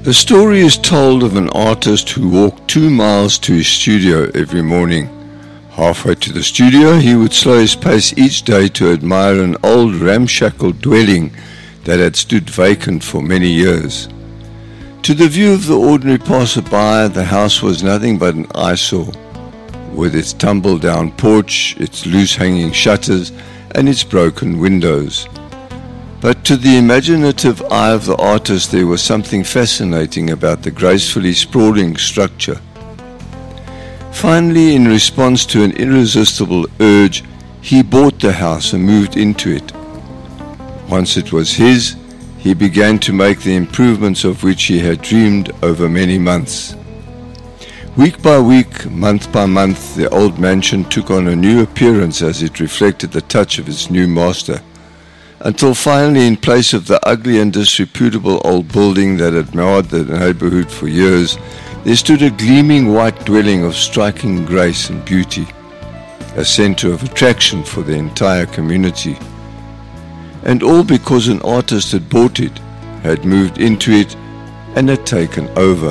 A story is told of an artist who walked 2 miles to his studio every morning. Halfway to the studio, he would slow his pace each day to admire an old ramshackle dwelling that had stood vacant for many years. To the view of the ordinary passerby, the house was nothing but an eyesore, with its tumble-down porch, its loose-hanging shutters, and its broken windows. But to the imaginative eye of the artist, there was something fascinating about the gracefully sprawling structure. Finally, in response to an irresistible urge, he bought the house and moved into it. Once it was his, he began to make the improvements of which he had dreamed over many months. Week by week, month by month, the old mansion took on a new appearance as it reflected the touch of its new master, until finally, in place of the ugly and disreputable old building that had marred the neighborhood for years, there stood a gleaming white dwelling of striking grace and beauty, a center of attraction for the entire community. And all because an artist had bought it, had moved into it, and had taken over.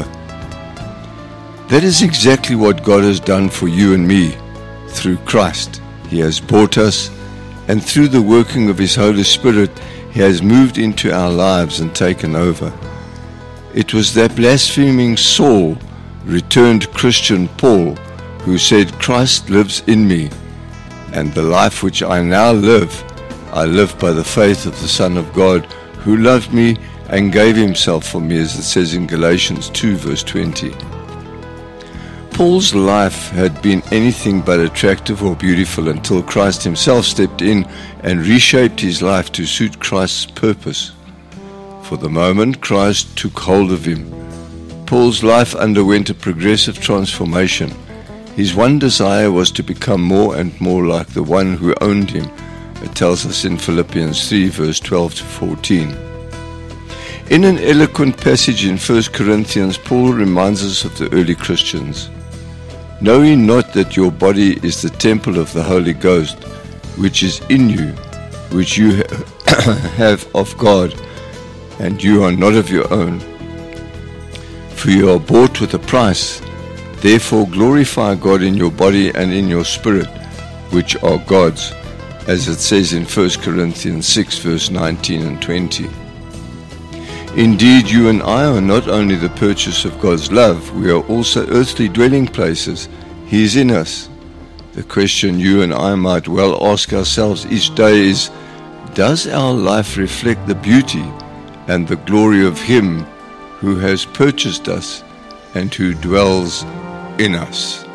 That is exactly what God has done for you and me. Through Christ, He has bought us, and through the working of His Holy Spirit, He has moved into our lives and taken over. It was that blaspheming Saul, returned Christian Paul, who said, "Christ lives in me, and the life which I now live, I live by the faith of the Son of God, who loved me and gave Himself for me," as it says in Galatians 2 verse 20. Paul's life had been anything but attractive or beautiful until Christ Himself stepped in and reshaped his life to suit Christ's purpose. For the moment, Christ took hold of him. Paul's life underwent a progressive transformation. His one desire was to become more and more like the one who owned him. It tells us in Philippians 3 verse 12 to 14. In an eloquent passage in 1 Corinthians, Paul reminds us of the early Christians. "Know ye not that your body is the temple of the Holy Ghost, which is in you, which you have of God, and you are not of your own? For you are bought with a price. Therefore glorify God in your body and in your spirit, which are God's," as it says in 1 Corinthians 6 verse 19 and 20. Indeed, you and I are not only the purchase of God's love, we are also earthly dwelling places. He is in us. The question you and I might well ask ourselves each day is, does our life reflect the beauty and the glory of Him who has purchased us and who dwells in us?